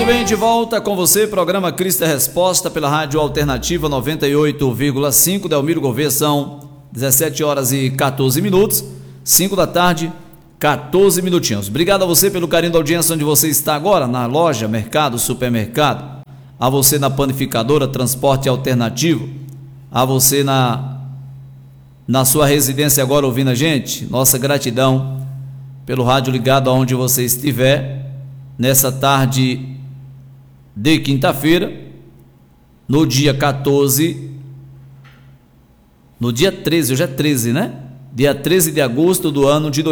bem, de volta com você, programa Cristo é Resposta pela Rádio Alternativa 98,5, Delmiro Gouveia, são 17 horas e 14 minutos, 5 da tarde, 14 minutinhos. Obrigado a você pelo carinho da audiência onde você está agora, na loja, mercado, supermercado, a você na panificadora, transporte alternativo, a você na sua residência agora ouvindo a gente, nossa gratidão pelo rádio ligado aonde você estiver, nessa tarde de quinta-feira, no dia 14, no dia 13, hoje é 13, né? Dia 13 de agosto do ano de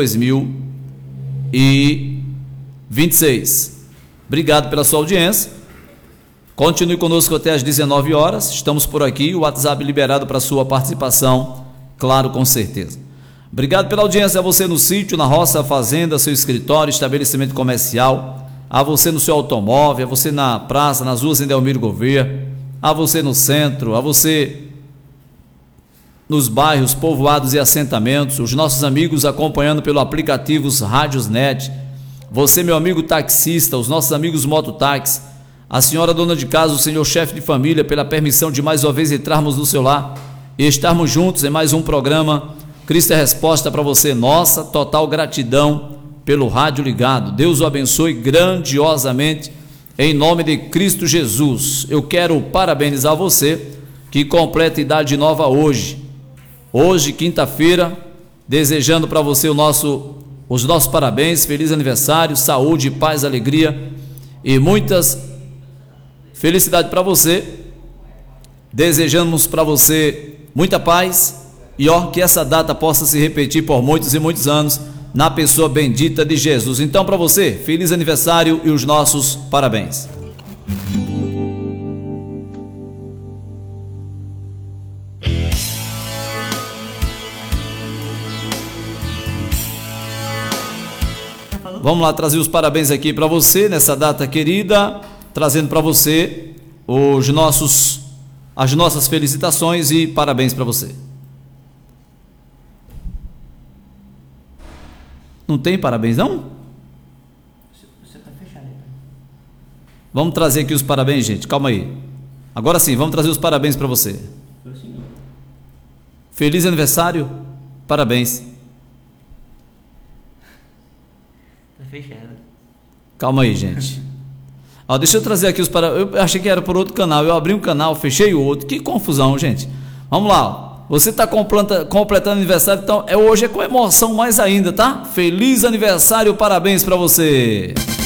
2026. Obrigado pela sua audiência. Continue conosco até às 19 horas. Estamos por aqui, o WhatsApp liberado para sua participação, claro, com certeza. Obrigado pela audiência a você no sítio, na roça, fazenda, seu escritório, estabelecimento comercial, a você no seu automóvel, a você na praça, nas ruas em Delmiro Gouveia, a você no centro, a você nos bairros, povoados e assentamentos, os nossos amigos acompanhando pelo aplicativo Rádiosnet, você, meu amigo taxista, os nossos amigos mototáxi, a senhora dona de casa, o senhor chefe de família, pela permissão de mais uma vez entrarmos no seu lar e estarmos juntos em mais um programa Cristo é Resposta para você. Nossa total gratidão pelo rádio ligado. Deus o abençoe grandiosamente em nome de Cristo Jesus. Eu quero parabenizar você que completa idade nova hoje, quinta-feira, desejando para você os nossos parabéns, feliz aniversário, saúde, paz, alegria e muitas felicidades para você. Desejamos para você muita paz e que essa data possa se repetir por muitos e muitos anos na pessoa bendita de Jesus. Então, para você, feliz aniversário e os nossos parabéns. Vamos lá trazer os parabéns aqui para você nessa data querida, trazendo para você as nossas felicitações e parabéns para você. Não tem parabéns, não? Você tá fechado aí. Vamos trazer aqui os parabéns, gente. Calma aí. Agora sim, vamos trazer os parabéns para você. Feliz aniversário. Parabéns. Tá fechado. Calma aí, gente. Deixa eu trazer aqui os parabéns. Eu achei que era por outro canal. Eu abri um canal, fechei o outro. Que confusão, gente. Vamos lá. Você está completando aniversário, então hoje é com emoção mais ainda, tá? Feliz aniversário, parabéns para você.